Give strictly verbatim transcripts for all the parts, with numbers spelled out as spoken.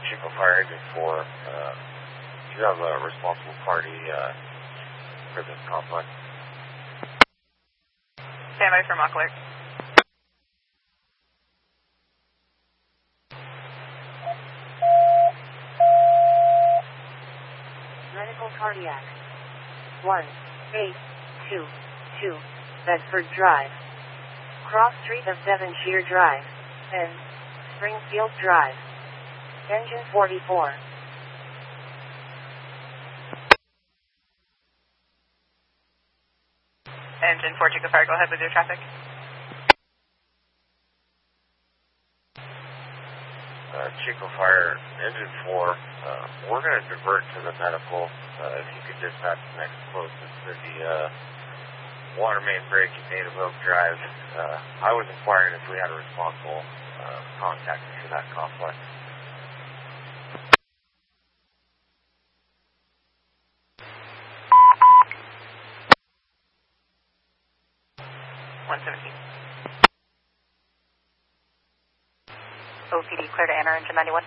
Chico Fire Engine four. Uh, do you have a responsible party uh, for this complex? Stand by for mock alert. Medical cardiac. one eight two two, Bedford Drive. Cross Street of Devonshire Drive. N. Springfield Drive. Engine forty-four. Engine four, Chico Fire, go ahead with your traffic. Uh, Chico Fire, Engine four, uh, we're going to divert to the medical. Uh, if you could dispatch the next closest to the uh, water main break in Native Oak Drive. Uh, I was inquiring if we had a responsible uh, contact for that complex. one seventeen. O P D clear to enter engine ninety-one.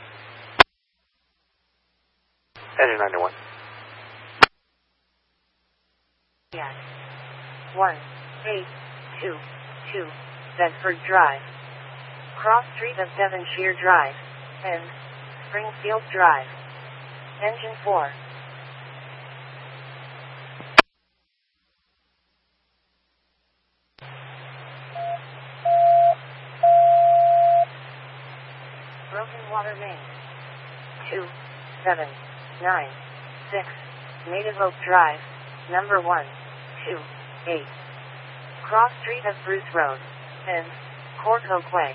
Engine ninety-one. Yes. one eight two two, Bedford Drive. Cross Street of Devonshire Drive. N. Springfield Drive. Engine four. Broken water main. two seven nine six, Native Oak Drive, number one two eight. Cross Street of Bruce Road. N. Court Oak Way.